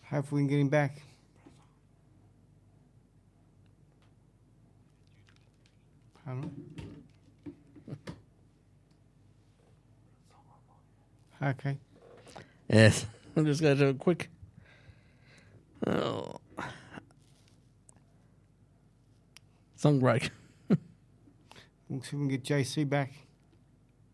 Hopefully we can get him back. Okay. Yes. I'm just going to do a quick. Oh. Song break. We'll see if we can get JC back.